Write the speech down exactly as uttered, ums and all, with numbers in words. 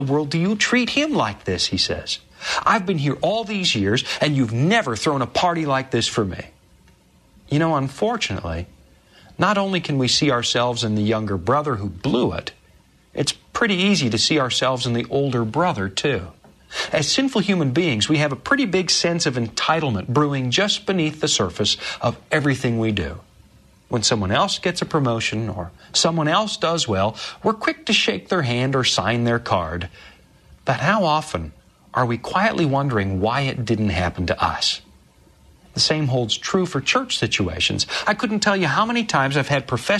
world do you treat him like this, he says. I've been here all these years, and you've never thrown a party like this for me. You know, unfortunately, not only can we see ourselves in the younger brother who blew it, it's pretty easy to see ourselves in the older brother, too. As sinful human beings, we have a pretty big sense of entitlement brewing just beneath the surface of everything we do. When someone else gets a promotion or someone else does well, we're quick to shake their hand or sign their card. But how often are we quietly wondering why it didn't happen to us? The same holds true for church situations. I couldn't tell you how many times I've had professors